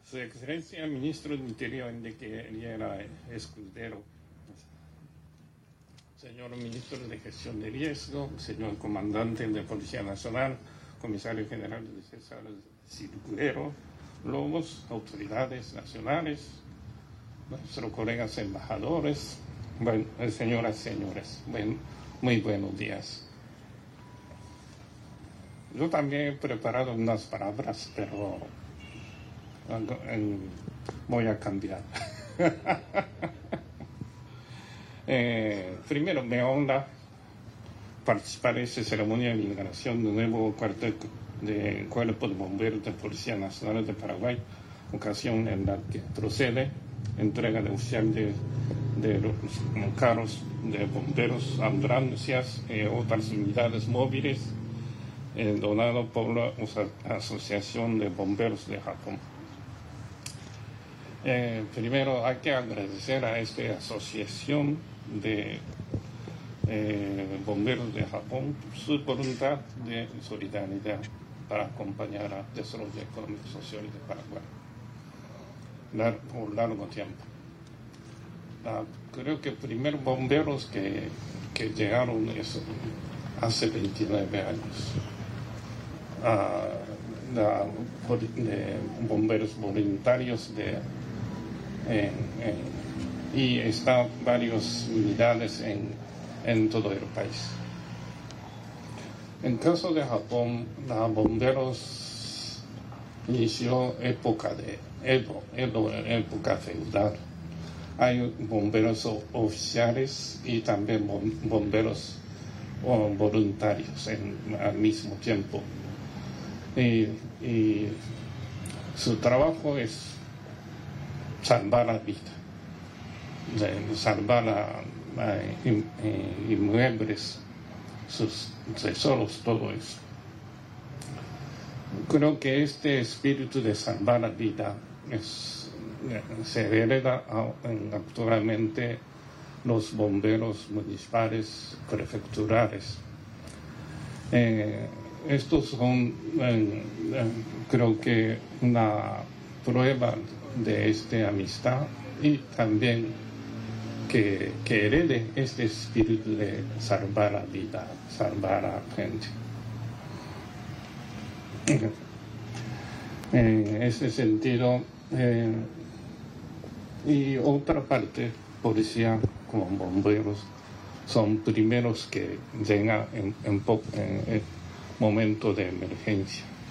Su Excelencia Ministro del Interior Enrique Riera Escudero, señor Ministro de Gestión de Riesgo, señor Comandante de Policía Nacional, Comisario General de César Circulero, Lobos, autoridades nacionales, nuestros colegas embajadores, señoras y señores, muy buenos días. Yo también he preparado unas palabras, pero voy a cambiar. Primero, me honra participar en esta ceremonia de inauguración del nuevo cuartel de Cuerpo de Bomberos de Policía Nacional de Paraguay, ocasión en la que procede entrega de oficial de los carros de bomberos, ambulancias y otras unidades móviles donado por la Asociación de Bomberos de Japón. Primero hay que agradecer a esta asociación de bomberos de Japón su voluntad de solidaridad para acompañar al desarrollo económico y social de Paraguay por largo tiempo. Creo que primeros bomberos que llegaron hace 29 años. De bomberos voluntarios y están varias unidades en todo el país. En caso de Japón, los bomberos inició época de Edo, época feudal. Hay bomberos oficiales y también bomberos voluntarios al mismo tiempo. Y su trabajo es salvar la vida, salvar inmuebles, sus tesoros, todo eso. Creo que este espíritu de salvar la vida se hereda actualmente los bomberos municipales, prefecturales. Estos son, creo que, una prueba de esta amistad y también que herede este espíritu de salvar la vida, salvar a la gente. En ese sentido, y otra parte, policía como bomberos son primeros que llegan en momento de emergencia.